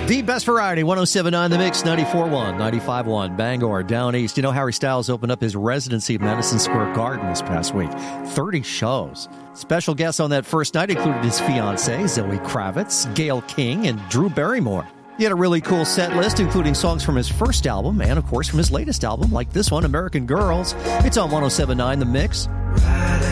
The best variety, 107.9 The Mix, 94.1, 95.1, Bangor, Down East. You know, Harry Styles opened up his residency at Madison Square Garden this past week. 30 shows. Special guests on that first night included his fiancée, Zoe Kravitz, Gayle King, and Drew Barrymore. He had a really cool set list, including songs from his first album and, of course, from his latest album, like this one, American Girls. It's on 107.9 The Mix.